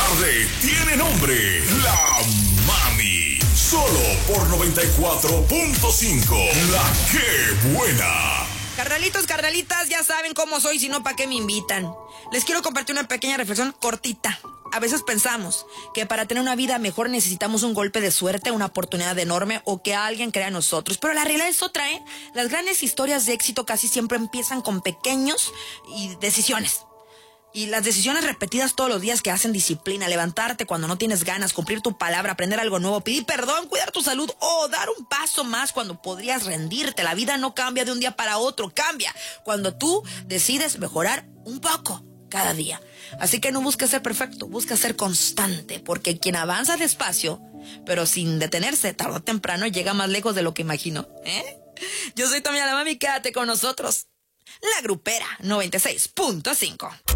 tarde tiene nombre. La Mami. Solo por 94.5. La que buena. Carnalitos, carnalitas, ya saben cómo soy, si no, ¿para qué me invitan? Les quiero compartir una pequeña reflexión cortita. A veces pensamos que para tener una vida mejor necesitamos un golpe de suerte, una oportunidad enorme o que alguien crea en nosotros. Pero la realidad es otra, ¿eh? Las grandes historias de éxito casi siempre empiezan con pequeños decisiones. Y las decisiones repetidas todos los días que hacen disciplina, levantarte cuando no tienes ganas, cumplir tu palabra, aprender algo nuevo, pedir perdón, cuidar tu salud o dar un paso más cuando podrías rendirte. La vida no cambia de un día para otro, cambia cuando tú decides mejorar un poco cada día. Así que no busques ser perfecto, busca ser constante, porque quien avanza despacio, pero sin detenerse, tarde o temprano llega más lejos de lo que imaginó, ¿eh? Yo soy tu amiga La Mami, quédate con nosotros. La Grupera 96.5.